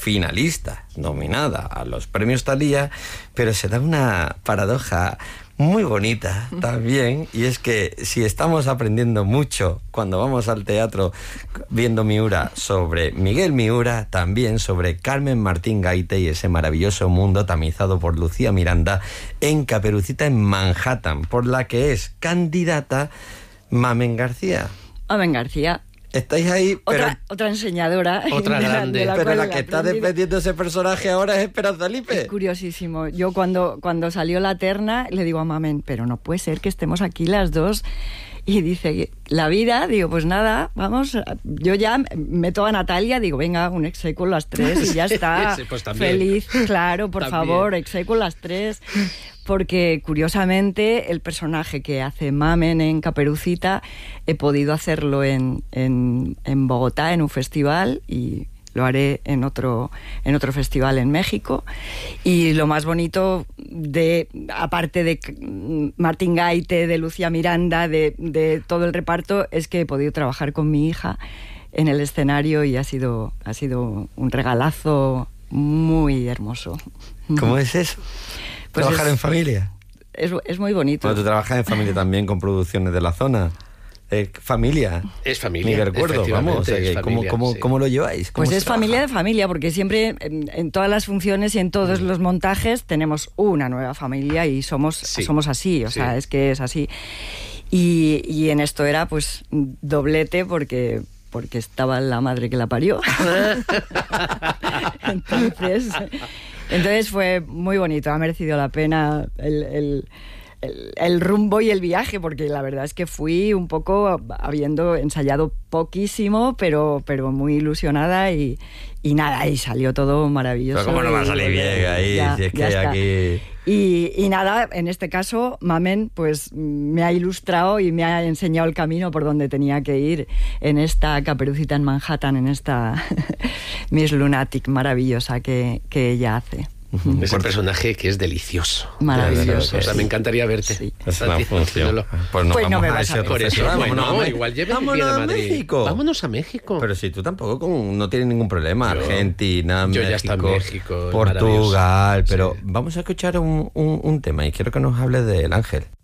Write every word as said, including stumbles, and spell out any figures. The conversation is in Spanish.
finalista, nominada a los premios Thalía, pero se da una paradoja muy bonita también, y es que si estamos aprendiendo mucho cuando vamos al teatro viendo Miura sobre Miguel Miura, también sobre Carmen Martín Gaite y ese maravilloso mundo tamizado por Lucía Miranda en Caperucita en Manhattan, por la que es candidata Mamen García. Mamen García. Estáis ahí, pero... Otra, otra enseñadora. Otra de la, grande. de la pero cual la que está aprendí. defendiendo ese personaje ahora es Esperanza Lipe. Es curiosísimo. Yo cuando, cuando salió la terna le digo a Mamen, pero no puede ser que estemos aquí las dos. Y dice, la vida, digo, pues nada, vamos, yo ya meto a Natalia, digo, venga, un exequo las tres y ya está. Sí, pues también. Feliz, claro, por También. favor, exequo las tres. Porque curiosamente el personaje que hace Mamen en Caperucita he podido hacerlo en, en, en Bogotá, en un festival, y lo haré en otro, en otro festival en México. Y lo más bonito, de aparte de Martín Gaite, de Lucía Miranda, de, de todo el reparto, es que he podido trabajar con mi hija en el escenario y ha sido, ha sido un regalazo muy hermoso. ¿Cómo es eso? Pues ¿Trabajar es, en familia? Es, es muy bonito. Bueno, tú trabajas en familia también con producciones de la zona. Eh, familia. Es familia. Ni recuerdo, vamos. O sea, que es ¿cómo, familia, cómo, sí. ¿Cómo lo lleváis? ¿Cómo Pues se es trabaja? familia de familia, porque siempre en, en todas las funciones y en todos los montajes tenemos una nueva familia y somos, Sí. somos así, o Sí. sea, es que es así. Y, y en esto era pues doblete porque... porque estaba la madre que la parió. Entonces, entonces fue muy bonito, ha merecido la pena el, el, el, el rumbo y el viaje, porque la verdad es que fui un poco habiendo ensayado poquísimo, pero, pero muy ilusionada y, y nada, y salió todo maravilloso. Pero cómo no va a salir Y- bien ahí, ya, si es que ya está. aquí... Y, y nada, en este caso, Mamen pues me ha ilustrado y me ha enseñado el camino por donde tenía que ir en esta Caperucita en Manhattan, en esta Miss Lunatic maravillosa que, que ella hace. Ese personaje que es delicioso. Maravilloso. O sea, me encantaría verte. Sí. Es una Santi, función. haciéndolo. Pues, nos Pues no vamos me a vas ese a otro Por eso, festival. bueno, Vámonos a Me- igual llévame vámonos bien a a Madrid. México. Vámonos a México. Pero si tú tampoco con- no tienes ningún problema. Yo- Argentina, yo México, ya está en México, es Portugal. maravilloso. Pero Sí. vamos a escuchar un, un, un tema y quiero que nos hables del Ángel.